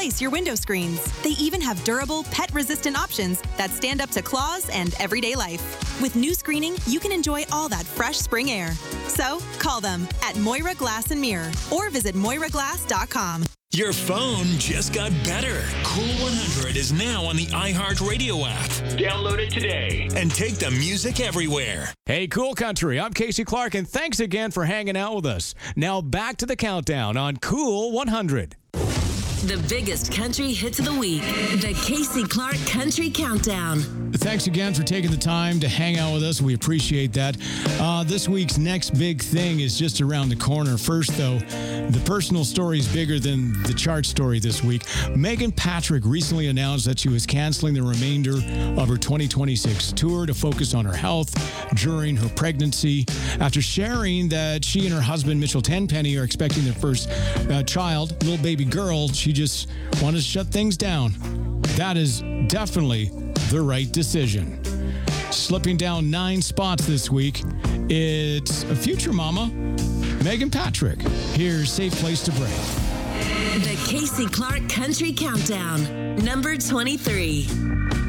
replace your window screens. They even have durable, pet-resistant options that stand up to claws and everyday life. With new screening, you can enjoy all that fresh spring air. So, call them at Moira Glass and Mirror or visit MoiraGlass.com. Your phone just got better. Cool 100 is now on the iHeartRadio app. Download it today and take the music everywhere. Hey, Cool Country, I'm Casey Clark, and thanks again for hanging out with us. Now back to the countdown on Cool 100. The biggest country hits of the week. The Casey Clark Country Countdown. Thanks again for taking the time to hang out with us. We appreciate that. This week's next big thing is just around the corner. First, though, the personal story is bigger than the chart story this week. Megan Patrick recently announced that she was canceling the remainder of her 2026 tour to focus on her health during her pregnancy. After sharing that she and her husband, Mitchell Tenpenny, are expecting their first child, little baby girl, she just wanted to shut things down. That is definitely the right decision. Slipping down 9 spots this week, it's a future mama, Megan Patrick. Here's Safe Place to Break. The Casey Clark Country Countdown, number 23.